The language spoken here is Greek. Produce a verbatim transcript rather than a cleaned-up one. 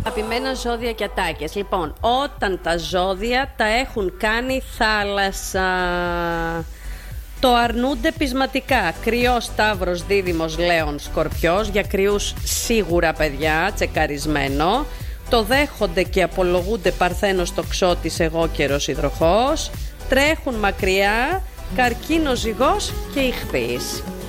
Αγαπημένα ζώδια και ατάκες. Λοιπόν, όταν τα ζώδια τα έχουν κάνει θάλασσα, το αρνούνται πεισματικά. Κρυός, Ταύρος, Δίδυμος, Λέων, Σκορπιός. Για κρυούς σίγουρα, παιδιά, τσεκαρισμένο. Το δέχονται και απολογούνται, Παρθένος, Τοξότης, Εγώκερος, Υδροχός. Τρέχουν μακριά, Καρκίνος, Ζυγός και Ιχθύς.